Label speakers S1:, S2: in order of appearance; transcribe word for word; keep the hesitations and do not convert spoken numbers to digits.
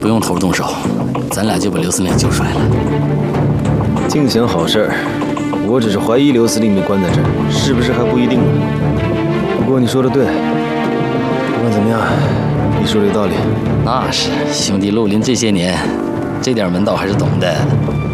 S1: 不用头动手，咱俩就把刘司令救出来了。
S2: 净想好事儿，我只是怀疑刘司令被关在这儿，是不是还不一定呢。不过你说的对，不管怎么样，你说的有道理。
S1: 那是，兄弟绿林这些年，这点门道还是懂的。